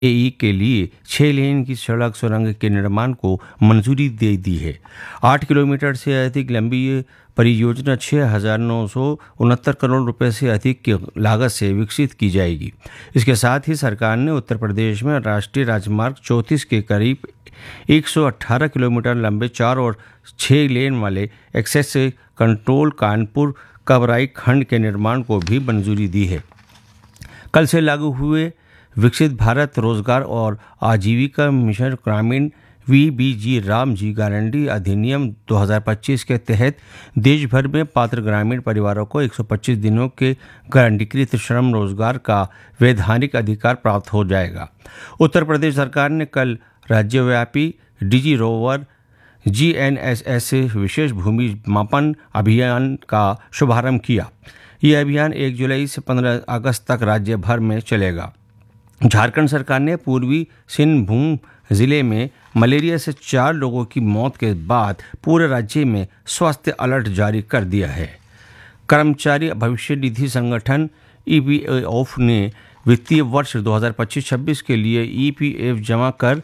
एई के लिए 6 लेन की सड़क सुरंग के निर्माण को मंजूरी दे दी है। 8 किलोमीटर से अधिक लंबी ये परियोजना 6,969 करोड़ रुपए से अधिक की लागत से विकसित की जाएगी। इसके साथ ही सरकार ने उत्तर प्रदेश में राष्ट्रीय राजमार्ग 34 के करीब 118 किलोमीटर लंबे 4 और 6 लेन वाले एक्सेस कंट्रोल कानपुर कबराई खंड के निर्माण को भी मंजूरी दी है। कल से लागू हुए विकसित भारत रोजगार और आजीविका मिशन ग्रामीण वीबीजी रामजी गारंटी अधिनियम 2025 के तहत देश भर में पात्र ग्रामीण परिवारों को 125 दिनों के गारंटीकृत श्रम रोजगार का वैधानिक अधिकार प्राप्त हो जाएगा। उत्तर प्रदेश सरकार ने कल राज्यव्यापी डिजी रोवर GNSS विशेष भूमि मापन अभियान का शुभारंभ किया। यह अभियान 1 जुलाई से 15 अगस्त तक राज्य भर में चलेगा। झारखंड सरकार ने पूर्वी सिंहभूम जिले में मलेरिया से 4 लोगों की मौत के बाद पूरे राज्य में स्वास्थ्य अलर्ट जारी कर दिया है। कर्मचारी भविष्य निधि संगठन EPF ने वित्तीय वर्ष 2025-26 के लिए EPF जमा कर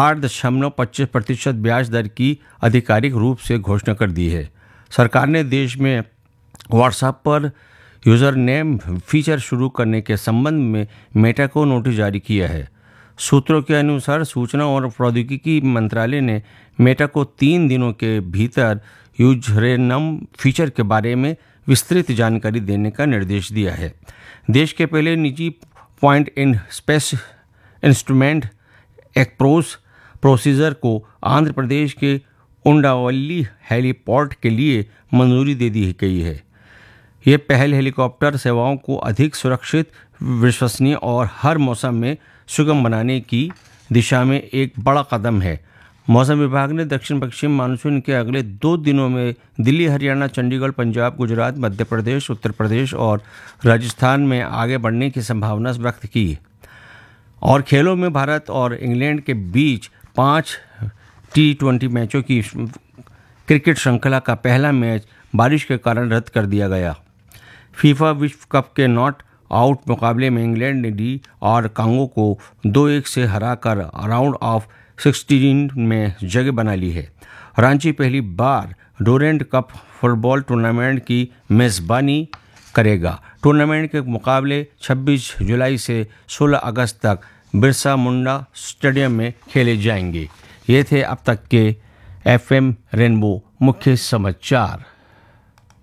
8.25% ब्याज दर की आधिकारिक रूप से घोषणा कर दी है। सरकार ने देश में व्हाट्सएप पर यूज़र नेम फीचर शुरू करने के संबंध में मेटा को नोटिस जारी किया है। सूत्रों के अनुसार सूचना और प्रौद्योगिकी मंत्रालय ने मेटा को 3 दिनों के भीतर यूजरनेम फीचर के बारे में विस्तृत जानकारी देने का निर्देश दिया है। देश के पहले निजी point in space instrument एक्सप्रोस procedure को आंध्र प्रदेश के उंडावल्ली हेलीपोर्ट के लिए मंजूरी दे दी गई है। ये पहल हेलीकॉप्टर सेवाओं को अधिक सुरक्षित, विश्वसनीय और हर मौसम में सुगम बनाने की दिशा में एक बड़ा कदम है। मौसम विभाग ने दक्षिण पश्चिम मानसून के अगले 2 दिनों में दिल्ली, हरियाणा, चंडीगढ़, पंजाब, गुजरात, मध्य प्रदेश, उत्तर प्रदेश और राजस्थान में आगे बढ़ने की संभावना व्यक्त की। और खेलों में भारत और इंग्लैंड के बीच 5 T20 मैचों की क्रिकेट श्रृंखला का पहला मैच बारिश के कारण रद्द कर दिया गया। फीफा विश्व कप के नॉट आउट मुकाबले में इंग्लैंड ने DR कांगो को 2-1 से हराकर राउंड ऑफ 16 में जगह बना ली है। रांची पहली बार डोरेंट कप फुटबॉल टूर्नामेंट की मेज़बानी करेगा। टूर्नामेंट के मुकाबले 26 जुलाई से 16 अगस्त तक बिरसा मुंडा स्टेडियम में खेले जाएंगे। ये थे अब तक के FM रेनबो मुख्य समाचार।